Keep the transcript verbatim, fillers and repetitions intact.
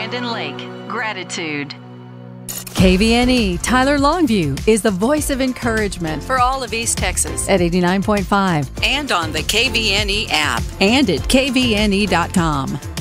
Brandon Lake. Gratitude. K V N E Tyler Longview is the voice of encouragement for all of East Texas at eighty-nine point five and on the K V N E app and at K V N E dot com.